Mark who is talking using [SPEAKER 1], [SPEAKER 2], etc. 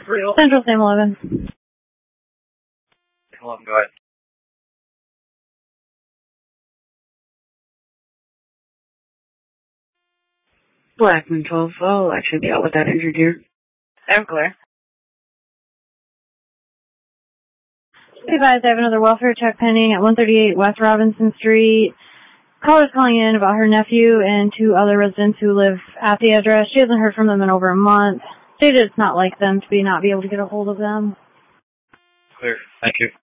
[SPEAKER 1] real.
[SPEAKER 2] Central Sam 11.
[SPEAKER 1] Go ahead.
[SPEAKER 3] Blackman 12, I'll actually be out with that injured here.
[SPEAKER 4] I'm clear.
[SPEAKER 2] Hey guys, I have another welfare check pending at 138 West Robinson Street. Caller's calling in about her nephew and 2 other residents who live at the address. She hasn't heard from them in over a month. Stated it's not like them to not be able to get a hold of them.
[SPEAKER 1] Clear. Thank you.